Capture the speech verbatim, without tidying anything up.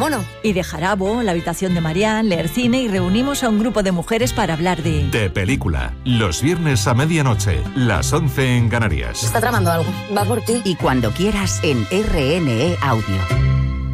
mono. Y de Jarabo, la habitación de Marián, leer cine y reunimos a un grupo de mujeres para hablar de... De película. Los viernes a medianoche, las once en Canarias. Está tramando algo. Va por ti. Y cuando quieras en R N E Audio.